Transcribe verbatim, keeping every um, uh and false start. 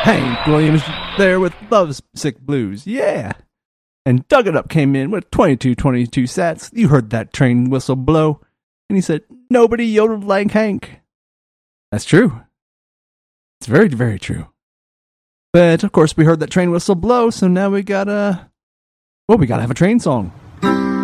Hank Williams there with Love Sick Blues. Yeah. And Dug It Up came in with twenty-two twenty-two sats. You heard that train whistle blow. And he said, nobody yodeled like Hank. That's true. It's very, very true. But, of course, we heard that train whistle blow, so now we gotta... Well, we gotta have a train song.